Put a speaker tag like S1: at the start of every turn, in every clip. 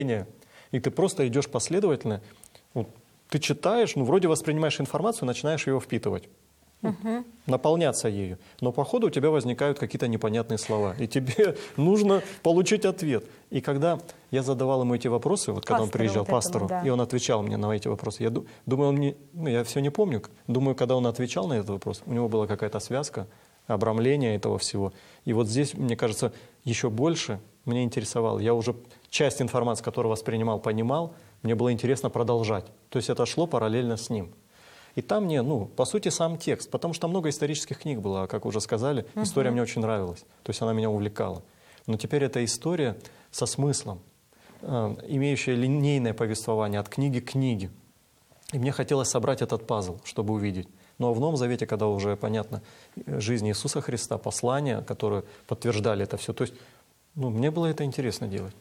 S1: И ты просто идешь последовательно. Вот, ты читаешь, ну, вроде воспринимаешь информацию, начинаешь ее впитывать. Наполняться ею. Но по ходу у тебя возникают какие-то непонятные слова, и тебе нужно получить ответ. И когда я задавал ему эти вопросы, вот когда он приезжал, пастору, и он отвечал мне на эти вопросы, я думаю, он не, ну, я все не помню, думаю, когда он отвечал на этот вопрос, у него была какая-то связка, обрамление этого всего. И вот здесь, мне кажется, еще больше меня интересовало. Я уже часть информации, которую воспринимал, понимал, мне было интересно продолжать. То есть это шло параллельно с ним. И там мне, ну, по сути, сам текст, потому что много исторических книг было, как уже сказали, история мне очень нравилась, то есть она меня увлекала. Но теперь эта история со смыслом, имеющая линейное повествование от книги к книге. И мне хотелось собрать этот пазл, чтобы увидеть. Но в Новом Завете, когда уже понятно жизнь Иисуса Христа, послания, которые подтверждали это все, то есть, ну, мне было это интересно делать.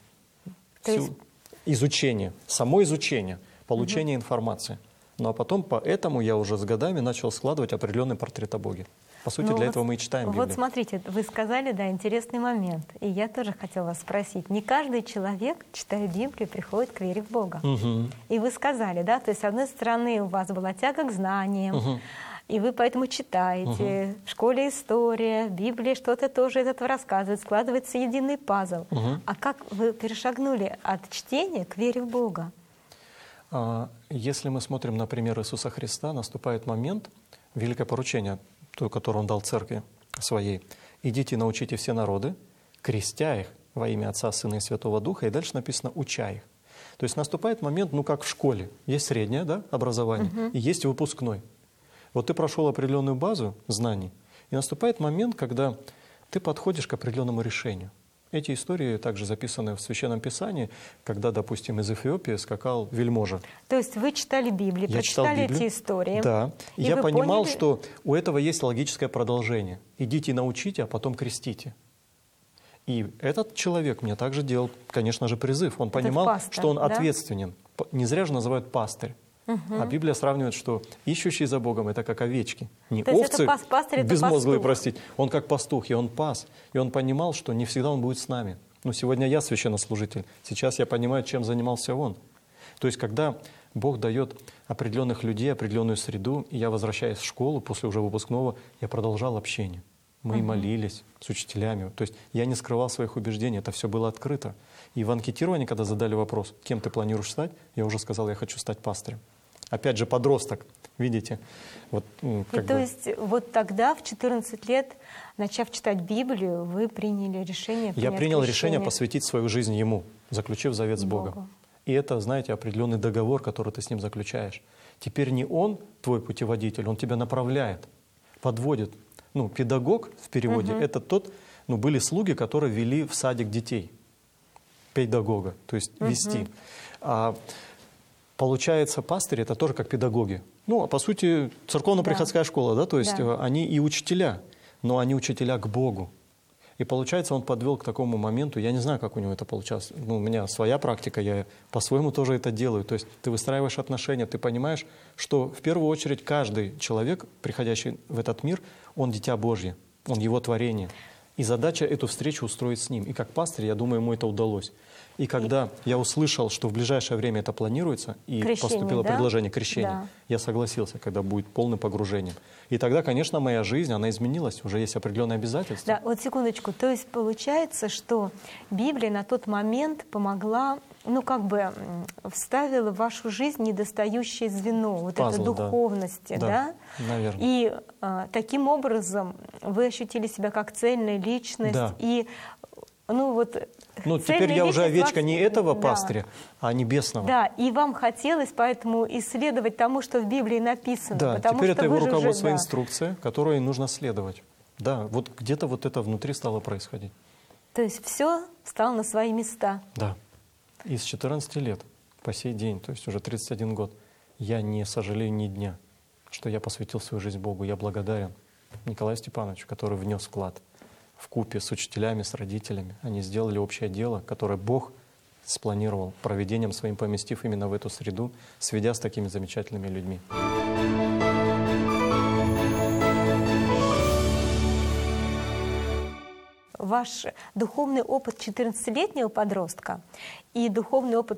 S1: Изучение, само изучение, получение информации. Ну а потом поэтому я уже с годами начал складывать определенный портрет о Боге. По сути, для этого мы и читаем Библию.
S2: Вот смотрите, вы сказали, да, интересный момент. И я тоже хотела вас спросить. Не каждый человек, читая Библию, приходит к вере в Бога. И вы сказали, да, то есть с одной стороны у вас была тяга к знаниям, и вы поэтому читаете. В школе история, Библия что-то тоже этого рассказывает, складывается единый пазл. А как вы перешагнули от чтения к вере в Бога?
S1: Если мы смотрим на пример Иисуса Христа, наступает момент, великое поручение, то, которое Он дал церкви своей. «Идите и научите все народы, крестя их во имя Отца, Сына и Святого Духа», и дальше написано «уча их». То есть наступает момент, ну как в школе, есть среднее, да, образование, и есть выпускной. Вот ты прошел определенную базу знаний, и наступает момент, когда ты подходишь к определенному решению. Эти истории также записаны в Священном Писании, когда, допустим, из Эфиопии скакал вельможа.
S2: То есть вы читали Библию, прочитали эти истории.
S1: Да. И я понимал, что у этого есть логическое продолжение. Идите и научите, а потом крестите. И этот человек мне также делал, конечно же, призыв. Он понимал, пастор, что он ответственен. Не зря же называют пастырь. А Библия сравнивает, что ищущий за Богом — это как овечки. Не овцы безмозглые, простите. Он как пастух, и он пас. И он понимал, что не всегда он будет с нами. Ну, сегодня я священнослужитель. Сейчас я понимаю, чем занимался он. То есть, когда Бог дает определенных людей, определенную среду, и я возвращаясь в школу, после уже выпускного, я продолжал общение. Мы молились с учителями. То есть я не скрывал своих убеждений, это все было открыто. И в анкетировании, когда задали вопрос, кем ты планируешь стать, я уже сказал, я хочу стать пастырем. Опять же, подросток, видите? Вот,
S2: то есть вот тогда, в 14 лет, начав читать Библию, вы приняли решение?
S1: Я принял решение посвятить свою жизнь Ему, заключив завет с Богом. И это, знаете, определенный договор, который ты с Ним заключаешь. Теперь не Он твой путеводитель, Он тебя направляет, подводит. Ну, педагог в переводе — это тот, ну, были слуги, которые вели в садик детей. Педагога, то есть вести. А получается, пастыри — это тоже как педагоги. Ну, а по сути, церковно-приходская школа, да, то есть они и учителя, но они учителя к Богу. И получается, он подвел к такому моменту, я не знаю, как у него это получалось, ну, у меня своя практика, я по-своему тоже это делаю. То есть ты выстраиваешь отношения, ты понимаешь, что в первую очередь каждый человек, приходящий в этот мир, он дитя Божье, он его творение. И задача эту встречу устроить с ним. И как пастырь, я думаю, ему это удалось. И когда я услышал, что в ближайшее время это планируется, и поступило предложение крещения, я согласился, когда будет полным погружением. И тогда, конечно, моя жизнь, она изменилась, уже есть определенные обязательства.
S2: Да, вот секундочку. То есть получается, что Библия на тот момент помогла, ну как бы вставила в вашу жизнь недостающее звено, вот этой духовности, да?
S1: Наверное.
S2: И таким образом вы ощутили себя как цельная личность, и ну вот...
S1: Ну, теперь я уже овечка не этого пастыря, а небесного.
S2: Да, и вам хотелось поэтому исследовать тому, что в Библии написано.
S1: Да, теперь это его руководство, инструкция, которой нужно следовать. Да, вот где-то вот это внутри стало происходить.
S2: То есть все стало на свои места.
S1: Да. И с 14 лет по сей день, то есть уже 31 год, я не сожалею ни дня, что я посвятил свою жизнь Богу. Я благодарен Николаю Степановичу, который внес вклад вкупе с учителями, с родителями. Они сделали общее дело, которое Бог спланировал проведением своим, поместив именно в эту среду, сведя с такими замечательными людьми.
S2: Ваш духовный опыт 14-летнего подростка и духовный опыт